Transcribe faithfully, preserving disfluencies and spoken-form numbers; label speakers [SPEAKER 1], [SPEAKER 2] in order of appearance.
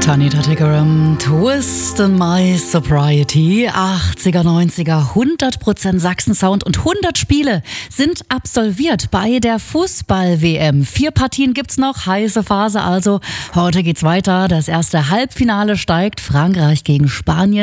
[SPEAKER 1] Tanita Tikaram, Twist in My Sobriety, achtziger, neunziger, hundert Prozent Sachsen-Sound und hundert Spiele sind absolviert bei der Fußball-W M. Vier Partien gibt's noch, heiße Phase also. Heute geht's weiter. Das erste Halbfinale steigt, Frankreich gegen Spanien.